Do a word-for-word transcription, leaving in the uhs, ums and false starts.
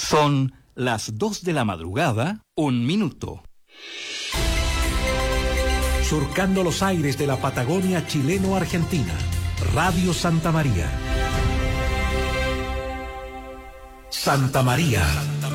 Son las dos de la madrugada, un minuto. Surcando los aires de la Patagonia chileno-argentina. Radio Santa María. Santa María.